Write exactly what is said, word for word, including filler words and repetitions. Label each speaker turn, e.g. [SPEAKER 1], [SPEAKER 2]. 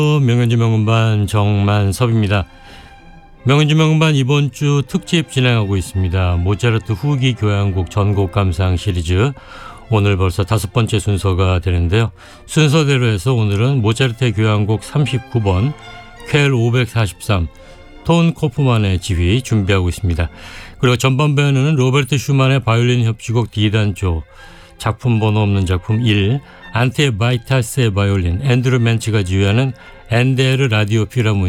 [SPEAKER 1] 명연지 명음반 정만섭입니다. 명연지 명음반 이번 주 특집 진행하고 있습니다. 모차르트 후기 교향곡 전곡 감상 시리즈, 오늘 벌써 다섯 번째 순서가 되는데요. 순서대로 해서 오늘은 모차르트의 교향곡 삼십구 번 퀘 오백사십삼 톤 코프만의 지휘 준비하고 있습니다. 그리고 전반부에는 로베르트 슈만의 바이올린 협주곡 D단조, 작품 번호 없는 작품 일, 안테 바이탈스의 바이올린, 앤드루 맨치가 지휘하는 엔데르 라디오 필하모니